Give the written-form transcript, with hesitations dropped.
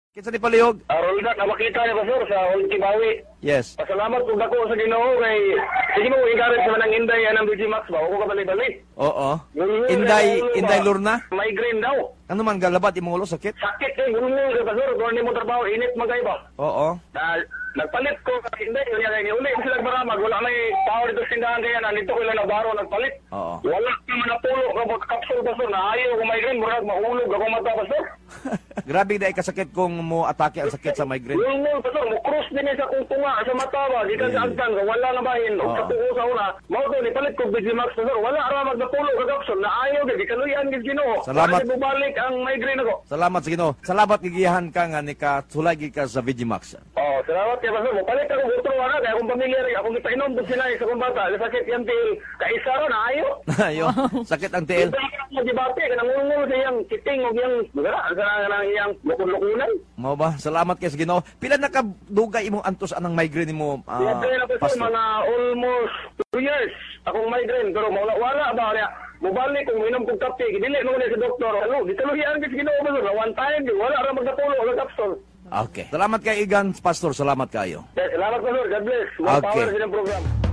Kinsa ni palihog? Rolda, nakakita niya Pastor sa Ultimawi. Yes. Pasalamat kung dako sa Ginoo kay sige mo encourage sa manang Inday anang BG Max ba ako ka bali-bali. Oo. Inday Lorna. Migraine daw. Ano man galabat imong ulo sakit? Sakit kay gulungol ka Pastor, kung hindi mo trabaho init magay ba. Oo. Nagpalit ko kasi hindi kaya kay uli sila maramag wala may tao dito sa tindahan kaya nandito ko lang nagbaro nagpalit. Oo. Wala naman napulo ka pag capsule Pastor na ayaw ko migraine murag mahulog ako mata Pastor. Grabe dai kasakit kung mo atake ang sakit sa migraine. Gulungol Pastor mo cross din sa kung tunga sa mata ba di ka sa agtan wala na bahin o sa tuko sa una mao to ni palit ko BG Max Pastor wala aramag napulo ka capsule na ayaw di kaluyan gid Ginoo. Salamat. Kasi bubalik ang migraine ako. Salamat sa Ginoo. Salamat gigihan ka nga ni ka sulagi ka sa Vigimax. Oh, salamat kay Pastor. Palit ako gutro ana kay akong pamilya rin akong ipainom do sila sa kong bata. Sakit yan til kaisa ron ayo. Ayo, sakit ang tiil. Mo dibate kanang ngulngul sa iyang kiting og iyang magara sa iyang lukon-lukunan. Mao ba? Salamat kay sa Ginoo. Pila na ka dugay imong antos anang migraine mo, Migraine ako sa Pastor? mga almost 2 years. Akong migraine pero wala ba niya. Mubalik kung minom kong kape, dili mo na sa doktor. Ano, gitaluhian gid Ginoo ba one time wala ra magdapulo og capsule. Okay. Salamat kay Igan, Pastor. Salamat kayo. Salamat Pastor. God bless. More Okay. power sa inyong program.